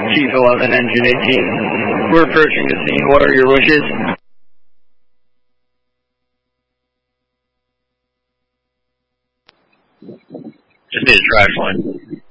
Chief 11, Engine 18. We're approaching the scene. What are your wishes? Just need a trash line.